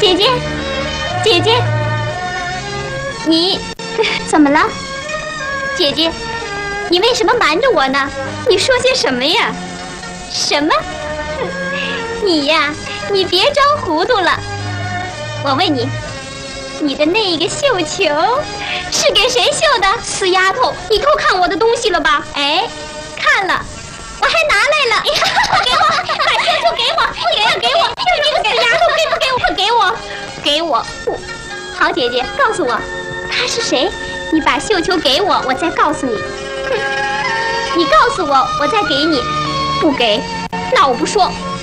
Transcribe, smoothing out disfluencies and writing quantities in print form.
姐姐，姐姐，你怎么了？姐姐，你为什么瞒着我呢？你说些什么呀？什么？你呀，你别装糊涂了。我问你，你的那个绣球是给谁绣的？死丫头，你偷看我的东西了吧？哎，看了，我还拿来了。给我，把绣球给我，给我！你这个死丫头，给不给我？快给我！给我！不，好姐姐，告诉我，他是谁？你把绣球给我，我再告诉你。哼，你告诉我，我再给你。不给，那我不说。